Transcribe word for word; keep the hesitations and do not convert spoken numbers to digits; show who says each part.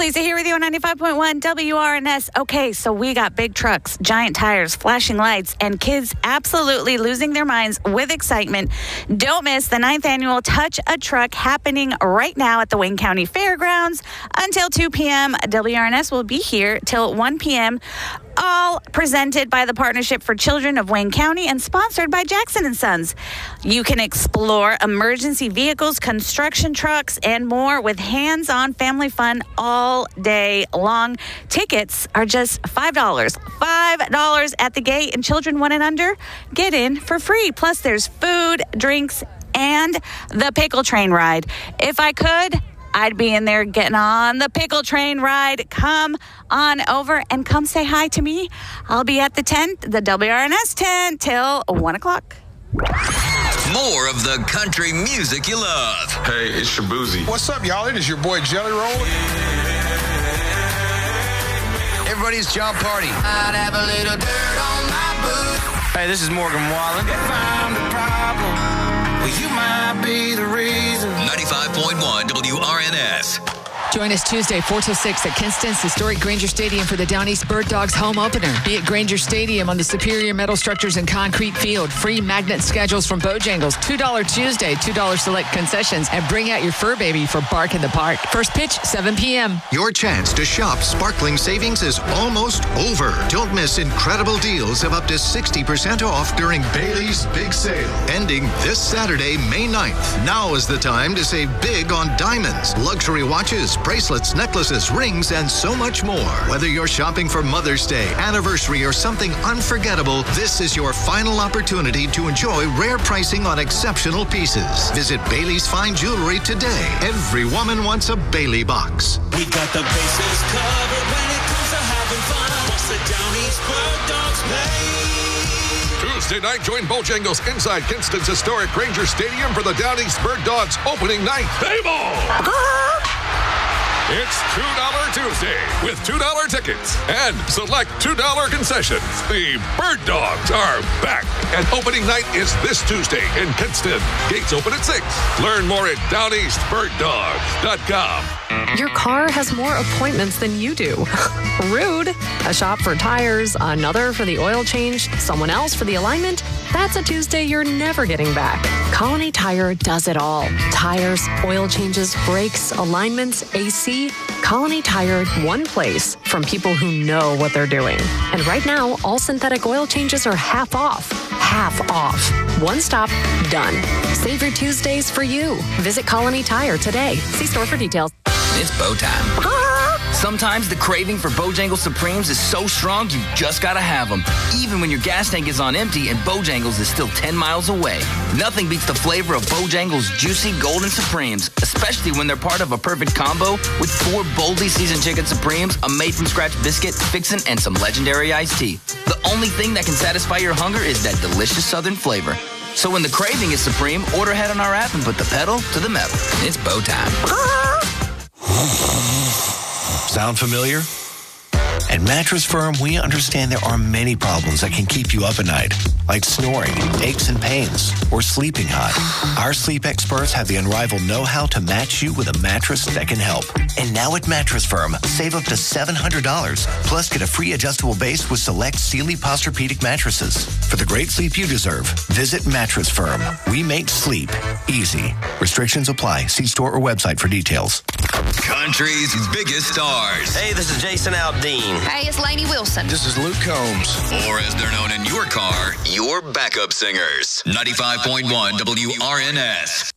Speaker 1: Lisa here with you on ninety-five point one W R N S. Okay, so we got big trucks, giant tires, flashing lights, and kids absolutely losing their minds with excitement. Don't miss the ninth annual Touch a Truck happening right now at the Wayne County Fairgrounds until two p.m. W R N S will be here till one p.m. All presented by the Partnership for Children of Wayne County and sponsored by Jackson and Sons. You can explore emergency vehicles, construction trucks, and more with hands-on family fun all day long. Tickets are just five dollars. five dollars at the gate, and children one and under get in for free. Plus, there's food, drinks, and the pickle train ride. If I could, I'd be in there getting on the pickle train ride. Come on over and come say hi to me. I'll be at the tent, the W R N S tent, till one o'clock.
Speaker 2: More of the country music you love.
Speaker 3: Hey, it's Shabuzi.
Speaker 4: What's up, y'all? It is your boy Jelly Roll.
Speaker 5: Everybody's John Party.
Speaker 6: I'd have a little dirt on my boots.
Speaker 5: Hey, this is Morgan Wallen.
Speaker 6: If I'm the problem, well, you might be the reason.
Speaker 2: ninety-five point one W R N S.
Speaker 7: Join us Tuesday, four till six at Kinston's historic Granger Stadium for the Down East Bird Dogs home opener. Be at Granger Stadium on the superior metal structures and concrete field. Free magnet schedules from Bojangles. two dollars Tuesday, two dollars select concessions. And bring out your fur baby for Bark in the Park. First pitch, seven p.m.
Speaker 8: Your chance to shop sparkling savings is almost over. Don't miss incredible deals of up to sixty percent off during Bailey's Big Sale. Ending this Saturday, May ninth. Now is the time to save big on diamonds, luxury watches, bracelets, necklaces, rings, and so much more. Whether you're shopping for Mother's Day, anniversary, or something unforgettable, this is your final opportunity to enjoy rare pricing on exceptional pieces. Visit Bailey's Fine Jewelry today. Every woman wants a Bailey box.
Speaker 9: We got the bases covered when it comes to having fun. What's the Down East Bird Dogs play?
Speaker 10: Tuesday night, join Bojangles inside Kinston's historic Granger Stadium for the Down East Bird Dogs opening night. Play ball! It's two dollars Tuesday with two dollars tickets and select two dollars concessions. The Bird Dogs are back, and opening night is this Tuesday in Kinston. Gates open at six. Learn more at down east bird dogs dot com.
Speaker 11: Your car has more appointments than you do. Rude. A shop for tires, another for the oil change, someone else for the alignment. That's a Tuesday you're never getting back. Colony Tire does it all. Tires, oil changes, brakes, alignments, A C. Colony Tire, one place from people who know what they're doing. And right now, all synthetic oil changes are half off. Half off. One stop, done. Save your Tuesdays for you. Visit Colony Tire today. See store for details.
Speaker 5: It's bow time. Sometimes the craving for Bojangles Supremes is so strong you just gotta have them, even when your gas tank is on empty and Bojangles is still ten miles away. Nothing beats the flavor of Bojangles juicy golden Supremes, especially when they're part of a perfect combo with four boldly seasoned chicken Supremes, a made-from-scratch biscuit, fixin', and some legendary iced tea. The only thing that can satisfy your hunger is that delicious southern flavor. So when the craving is supreme, order ahead on our app and put the pedal to the metal. It's bow time.
Speaker 12: Sound familiar? At Mattress Firm, we understand there are many problems that can keep you up at night, like snoring, aches and pains, or sleeping hot. Our sleep experts have the unrivaled know-how to match you with a mattress that can help. And now at Mattress Firm, save up to seven hundred dollars, plus get a free adjustable base with select Sealy Posturepedic mattresses. For the great sleep you deserve, visit Mattress Firm. We make sleep easy. Restrictions apply. See store or website for details.
Speaker 2: Country's biggest stars.
Speaker 13: Hey, this is Jason Aldean.
Speaker 14: Hey, it's Lainey Wilson.
Speaker 4: This is Luke Combs.
Speaker 2: Or as they're known in your car, your backup singers. ninety-five point one W R N S.